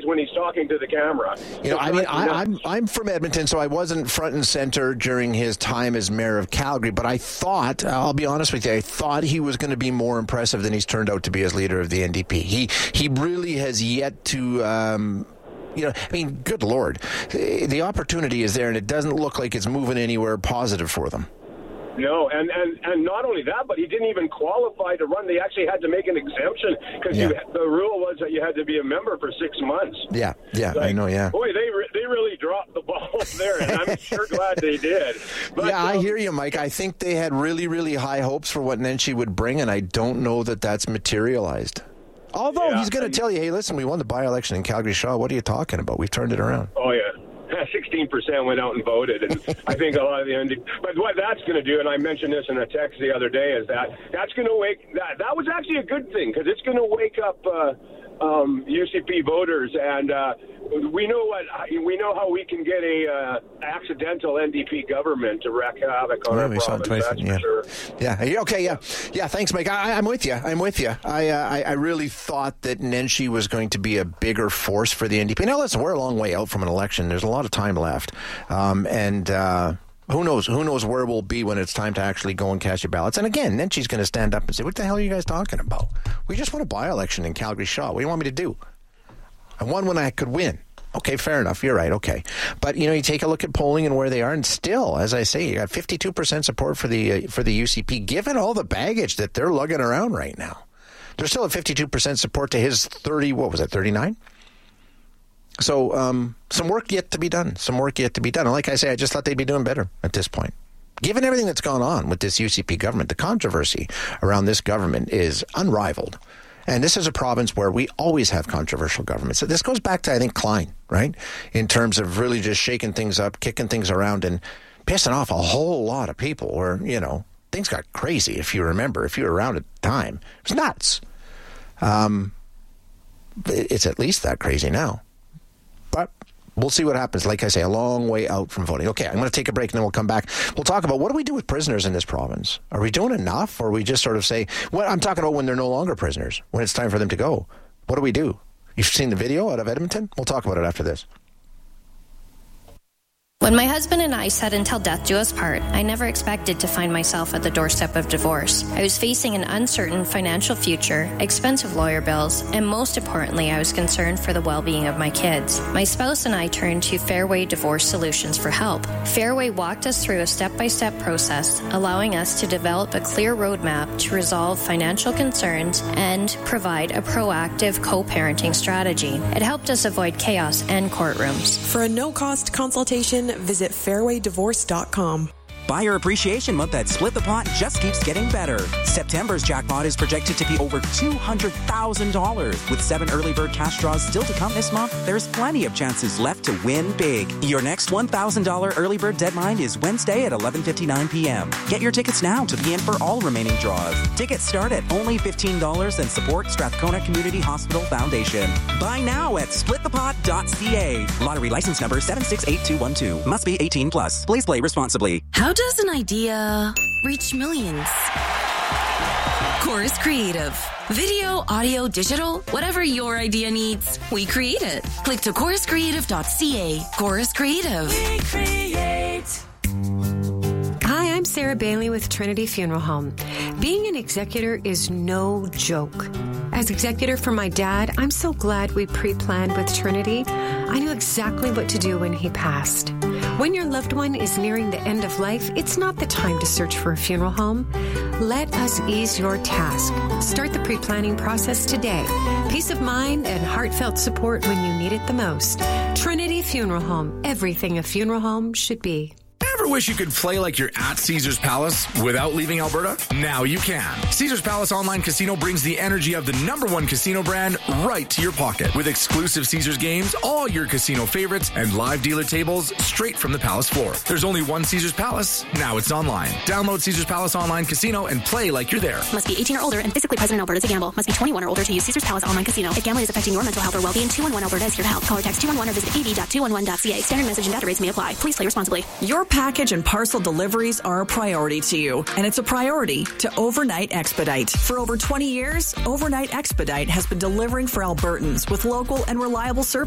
when he's talking to the camera. You know, I mean, I'm from Edmonton, so I wasn't front and center during his time as mayor of Calgary, but I thought, I'll be honest with you, I thought he was going to be more impressive than he's turned out to be as leader of the NDP. He really has yet to... you know, I mean, good Lord, the opportunity is there, and it doesn't look like it's moving anywhere positive for them. No, and not only that, but he didn't even qualify to run. They actually had to make an exemption because the rule was that you had to be a member for 6 months. Yeah, like, I know, yeah. Boy, they really dropped the ball there, and I'm sure glad they did. But, yeah, I hear you, Mike. I think they had really, really high hopes for what Nenshi would bring, and I don't know that that's materialized. Although he's going to tell you, hey, listen, we won the by-election in Calgary-Shaw. What are you talking about? We've turned it around. Oh, yeah. 16% went out and voted, and I think a lot of the NDP. But what that's going to do, and I mentioned this in a text the other day, is that's going to wake that was actually a good thing because it's going to wake up UCP voters, and we know how we can get a accidental NDP government to wreak havoc on our province. That's for sure. Yeah. Okay. Yeah. Thanks, Mike. I'm with you. I really thought that Nenshi was going to be a bigger force for the NDP. Now, listen, we're a long way out from an election. There's a lot of time left, and who knows where we'll be when it's time to actually go and cast your ballots. And again, Nenshi's going to stand up and say, what the hell are you guys talking about? We just won a by-election in Calgary-Shaw. What do you want me to do? I won when I could win. Okay, fair enough. You're right. Okay. But, you know, you take a look at polling and where they are, and still, as I say, you got 52% support for the UCP, given all the baggage that they're lugging around right now. They're still at 52% support to his 39? So some work yet to be done. And like I say, I just thought they'd be doing better at this point. Given everything that's gone on with this UCP government, the controversy around this government is unrivaled. And this is a province where we always have controversial governments. So this goes back to, I think, Klein, right? In terms of really just shaking things up, kicking things around, and pissing off a whole lot of people where, you know, things got crazy, if you remember. If you were around at the time. It was nuts. It's at least that crazy now. But we'll see what happens. Like I say, a long way out from voting. Okay, I'm going to take a break and then we'll come back. We'll talk about what do we do with prisoners in this province? Are we doing enough? Or we just sort of say, well, I'm talking about when they're no longer prisoners, when it's time for them to go. What do we do? You've seen the video out of Edmonton? We'll talk about it after this. When my husband and I said until death do us part, I never expected to find myself at the doorstep of divorce. I was facing an uncertain financial future, expensive lawyer bills, and most importantly, I was concerned for the well-being of my kids. My spouse and I turned to Fairway Divorce Solutions for help. Fairway walked us through a step-by-step process, allowing us to develop a clear roadmap to resolve financial concerns and provide a proactive co-parenting strategy. It helped us avoid chaos and courtrooms. For a no-cost consultation, visit fairwaydivorce.com. Buyer Appreciation Month at Split the Pot just keeps getting better. September's jackpot is projected to be over $200,000. With 7 early bird cash draws still to come this month, there's plenty of chances left to win big. Your next $1,000 early bird deadline is Wednesday at 11:59 p.m. Get your tickets now to be in for all remaining draws. Tickets start at only $15 and support Strathcona Community Hospital Foundation. Buy now at splitthepot.ca. Lottery license number 768212. Must be 18 plus. Please play responsibly. How does an idea reach millions? Chorus Creative. Video, audio, digital, whatever your idea needs, we create it. Click to choruscreative.ca. Chorus Creative. We create. Hi, I'm Sarah Bailey with Trinity Funeral Home. Being an executor is no joke. As executor for my dad, I'm so glad we pre-planned with Trinity. I knew exactly what to do when he passed. When your loved one is nearing the end of life, it's not the time to search for a funeral home. Let us ease your task. Start the pre-planning process today. Peace of mind and heartfelt support when you need it the most. Trinity Funeral Home. Everything a funeral home should be. Ever wish you could play like you're at Caesars Palace without leaving Alberta? Now you can. Caesars Palace Online Casino brings the energy of the #1 casino brand right to your pocket. With exclusive Caesars games, all your casino favorites, and live dealer tables straight from the Palace floor. There's only one Caesars Palace. Now it's online. Download Caesars Palace Online Casino and play like you're there. Must be 18 or older and physically present in Alberta to gamble. Must be 21 or older to use Caesars Palace Online Casino. If gambling is affecting your mental health or well-being, 211 Alberta is here to help. Call or text 211 or visit av.211.ca. Standard message and data rates may apply. Please play responsibly. Your package and parcel deliveries are a priority to you, and it's a priority to Overnight Expedite. For over 20 years, Overnight Expedite has been delivering for Albertans with local and reliable service.